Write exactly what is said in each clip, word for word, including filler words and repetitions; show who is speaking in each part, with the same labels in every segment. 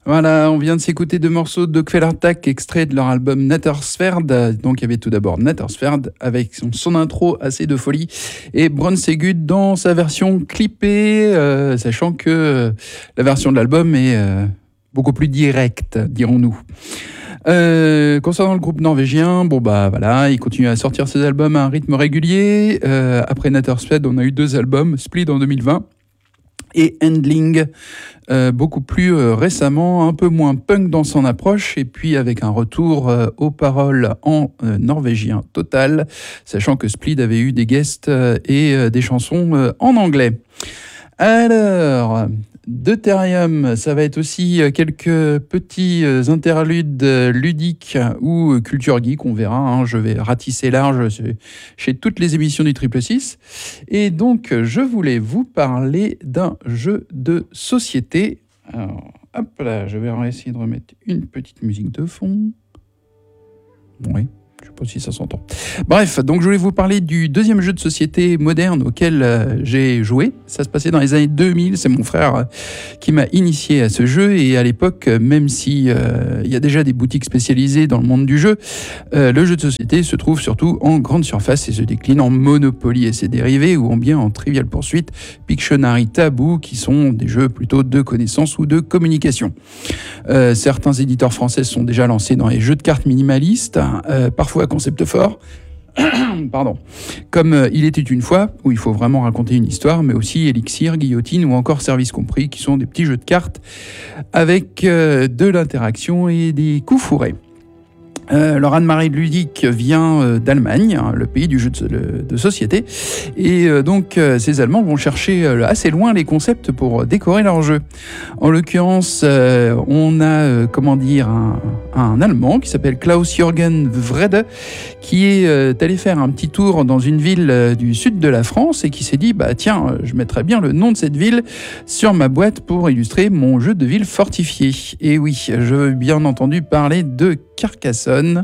Speaker 1: Voilà, on vient de s'écouter deux morceaux de Kvelertak, extraits de leur album Nattersverd. Donc il y avait tout d'abord Nattersverd avec son, son intro assez de folie et Bronsegud dans sa version clippée, euh, sachant que euh, la version de l'album est euh, beaucoup plus directe, dirons-nous. Euh, concernant le groupe norvégien, bon bah voilà, il continue à sortir ses albums à un rythme régulier. Euh, après Nattersverd, on a eu deux albums, Split en deux mille vingt et Handling euh, beaucoup plus euh, récemment, un peu moins punk dans son approche, et puis avec un retour euh, aux paroles en euh, norvégien total, sachant que Split avait eu des guests euh, et euh, des chansons euh, en anglais. Alors, Deuterium, ça va être aussi quelques petits interludes ludiques ou culture geek, on verra, hein, je vais ratisser large chez toutes les émissions du Triple Six. Et donc, je voulais vous parler d'un jeu de société. Alors, hop là, je vais essayer de remettre une petite musique de fond. Oui. Je ne sais pas si ça s'entend. Bref, donc je voulais vous parler du deuxième jeu de société moderne auquel euh, j'ai joué. Ça se passait dans les années deux mille. C'est mon frère euh, qui m'a initié à ce jeu. Et à l'époque, même si euh, il y a déjà des boutiques spécialisées dans le monde du jeu, euh, le jeu de société se trouve surtout en grande surface et se décline en Monopoly et ses dérivés, ou en bien en Trivial Pursuit, Pictionary, Taboo, qui sont des jeux plutôt de connaissance ou de communication. Euh, certains éditeurs français sont déjà lancés dans les jeux de cartes minimalistes, euh, parfois à concept fort, pardon, comme euh, Il était une fois, où il faut vraiment raconter une histoire, mais aussi Elixir, Guillotine ou encore Service compris, qui sont des petits jeux de cartes avec euh, de l'interaction et des coups fourrés. Euh, leur Anne-Marie ludique vient euh, d'Allemagne, hein, le pays du jeu de, de société, et euh, donc euh, ces Allemands vont chercher euh, assez loin les concepts pour décorer leur jeu. En l'occurrence, euh, on a euh, comment dire un, un Allemand qui s'appelle Klaus-Jürgen Wrede, qui est euh, allé faire un petit tour dans une ville euh, du sud de la France et qui s'est dit bah tiens, euh, je mettrais bien le nom de cette ville sur ma boîte pour illustrer mon jeu de ville fortifié. Et oui, je veux bien entendu parler de Carcassonne,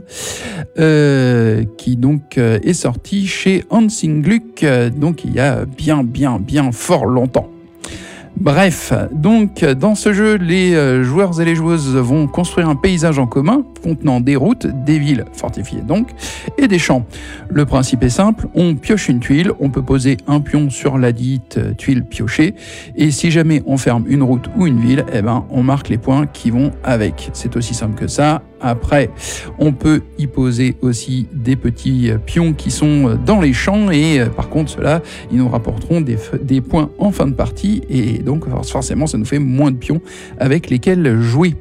Speaker 1: euh, qui donc euh, est sorti chez Hansing Gluck, euh, donc il y a bien, bien, bien fort longtemps. Bref, donc dans ce jeu, les euh, joueurs et les joueuses vont construire un paysage en commun contenant des routes, des villes fortifiées donc, et des champs. Le principe est simple, on pioche une tuile, on peut poser un pion sur la dite euh, tuile piochée, et si jamais on ferme une route ou une ville, eh ben, on marque les points qui vont avec. C'est aussi simple que ça. Après, on peut y poser aussi des petits pions qui sont dans les champs et par contre, ceux-là, ils nous rapporteront des, des points en fin de partie et donc forcément, ça nous fait moins de pions avec lesquels jouer.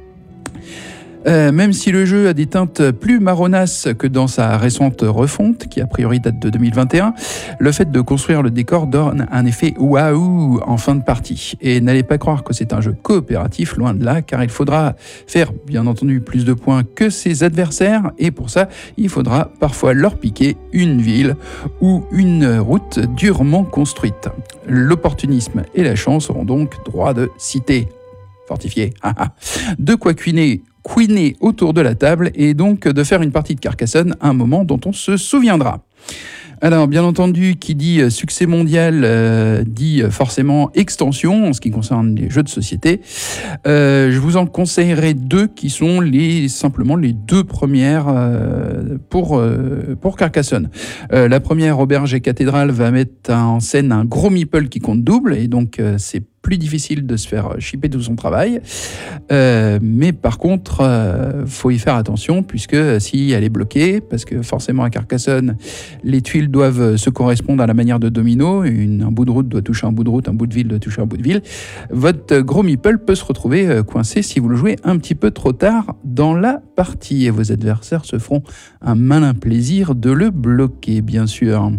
Speaker 1: Euh, même si le jeu a des teintes plus marronasses que dans sa récente refonte, qui a priori date de deux mille vingt et un, le fait de construire le décor donne un effet waouh en fin de partie. Et n'allez pas croire que c'est un jeu coopératif, loin de là, car il faudra faire, bien entendu, plus de points que ses adversaires, et pour ça, il faudra parfois leur piquer une ville ou une route durement construite. L'opportunisme et la chance auront donc droit de citer. Fortifié. De quoi cuiner Queener autour de la table et donc de faire une partie de Carcassonne à un moment dont on se souviendra. Alors, bien entendu, qui dit succès mondial euh, dit forcément extension en ce qui concerne les jeux de société. Euh, je vous en conseillerai deux qui sont les, simplement les deux premières euh, pour, euh, pour Carcassonne. Euh, la première, Auberge et Cathédrale, va mettre en scène un gros meeple qui compte double et donc euh, c'est plus difficile de se faire shipper tout son travail. Euh, mais par contre, euh, faut y faire attention puisque si elle est bloquée, parce que forcément à Carcassonne, les tuiles doivent se correspondre à la manière de domino, une, un bout de route doit toucher un bout de route, un bout de ville doit toucher un bout de ville, votre gros meeple peut se retrouver coincé si vous le jouez un petit peu trop tard dans la partie et vos adversaires se feront un malin plaisir de le bloquer, bien sûr.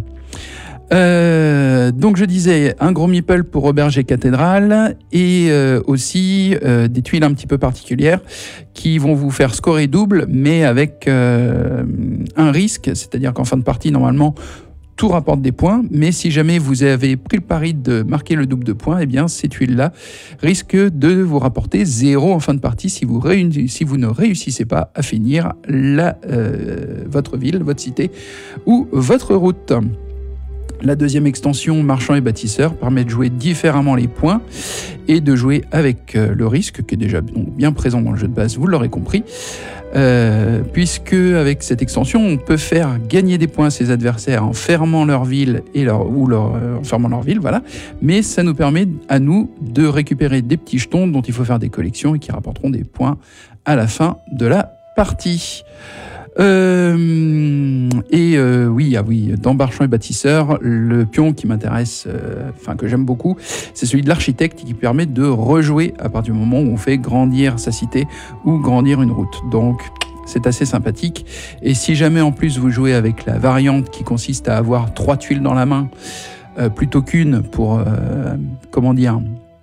Speaker 1: Euh, donc je disais un gros meeple pour Auberge et Cathédrale et euh, aussi euh, des tuiles un petit peu particulières qui vont vous faire scorer double mais avec euh, un risque, c'est-à-dire qu'en fin de partie normalement tout rapporte des points, mais si jamais vous avez pris le pari de marquer le double de points, eh bien ces tuiles-là risquent de vous rapporter zéro en fin de partie si vous, réuni- si vous ne réussissez pas à finir la, euh, votre ville, votre cité ou votre route. La deuxième extension, Marchand et Bâtisseur, permet de jouer différemment les points et de jouer avec le risque, qui est déjà bien présent dans le jeu de base, vous l'aurez compris, euh, puisque avec cette extension, on peut faire gagner des points à ses adversaires en fermant leur ville et leur, ou leur, euh, en fermant leur ville, voilà. Mais ça nous permet à nous de récupérer des petits jetons dont il faut faire des collections et qui rapporteront des points à la fin de la partie. Euh, et euh, oui, ah oui, dans Marchand et Bâtisseur, le pion qui m'intéresse, euh, enfin que j'aime beaucoup, c'est celui de l'architecte qui permet de rejouer à partir du moment où on fait grandir sa cité ou grandir une route. Donc c'est assez sympathique. Et si jamais en plus vous jouez avec la variante qui consiste à avoir trois tuiles dans la main euh, plutôt qu'une pour, euh, comment dire,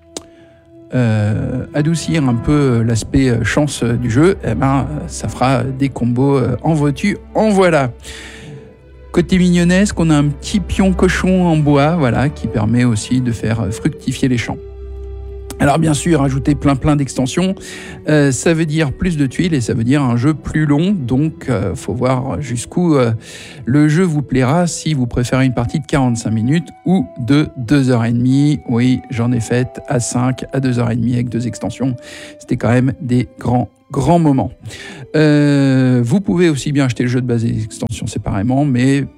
Speaker 1: Euh, adoucir un peu l'aspect chance du jeu, eh ben, ça fera des combos en veux-tu, en voilà. Côté mignonesque, on a un petit pion cochon en bois, voilà, qui permet aussi de faire fructifier les champs. Alors bien sûr, ajouter plein plein d'extensions, euh, ça veut dire plus de tuiles et ça veut dire un jeu plus long, donc euh, faut voir jusqu'où euh, le jeu vous plaira, si vous préférez une partie de quarante-cinq minutes ou de deux heures trente. Oui, j'en ai fait à cinq, à deux heures trente avec deux extensions, c'était quand même des grands grands moments. Euh, vous pouvez aussi bien acheter le jeu de base et les extensions séparément, mais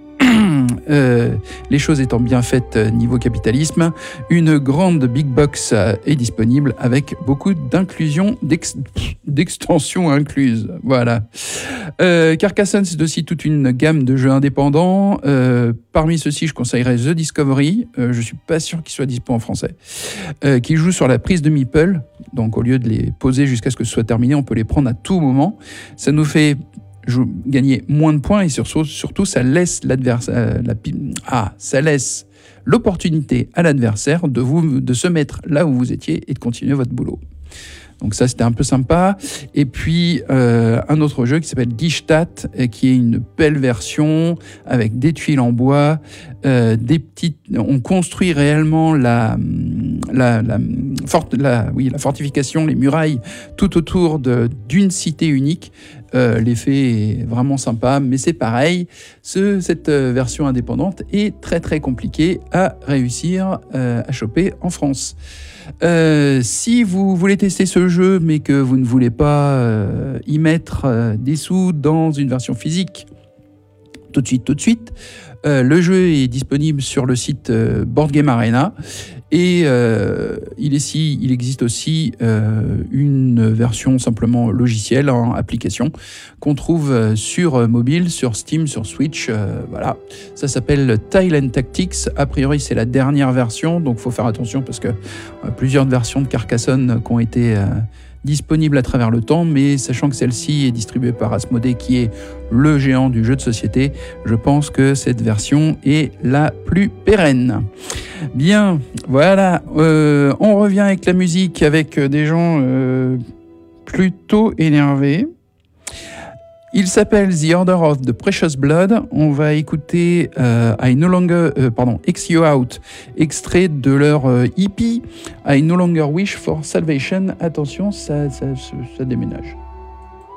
Speaker 1: Euh, les choses étant bien faites niveau capitalisme, une grande big box euh, est disponible avec beaucoup d'inclusions, d'ex- d'extensions incluses. Voilà. Euh, Carcassonne, c'est aussi toute une gamme de jeux indépendants. Euh, parmi ceux-ci, je conseillerais The Discovery. Euh, je suis pas sûr qu'il soit dispo en français. Euh, qui joue sur la prise de meeple. Donc, au lieu de les poser jusqu'à ce que ce soit terminé, on peut les prendre à tout moment. Ça nous fait gagner moins de points et surtout, surtout ça laisse l'adversaire, la, ah, ça laisse l'opportunité à l'adversaire de, vous, de se mettre là où vous étiez et de continuer votre boulot. Donc ça, c'était un peu sympa. Et puis, euh, un autre jeu qui s'appelle Die Stadt, qui est une belle version avec des tuiles en bois, euh, des petites... On construit réellement la, la, la, forte, la, oui, la fortification, les murailles, tout autour de, d'une cité unique. Euh, l'effet est vraiment sympa, mais c'est pareil, ce, cette version indépendante est très très compliquée à réussir euh, à choper en France. Euh, si vous voulez tester ce jeu, mais que vous ne voulez pas euh, y mettre euh, des sous dans une version physique, tout de suite, tout de suite, euh, le jeu est disponible sur le site euh, Board Game Arena. Et euh, il, est si, il existe aussi euh, une version simplement logicielle, en application, qu'on trouve sur mobile, sur Steam, sur Switch. Euh, voilà, ça s'appelle Tile and Tactics. A priori, c'est la dernière version, donc il faut faire attention parce que euh, plusieurs versions de Carcassonne qui ont été euh, disponibles à travers le temps, mais sachant que celle-ci est distribuée par Asmodée, qui est le géant du jeu de société, je pense que cette version est la plus pérenne. Bien, voilà, euh, on revient avec la musique, avec des gens euh, plutôt énervés. Il s'appelle The Order of the Precious Blood. On va écouter euh, I No Longer, euh, pardon, X You Out, extrait de leur euh, E P I No Longer Wish for Salvation. Attention, ça, ça, ça, ça déménage.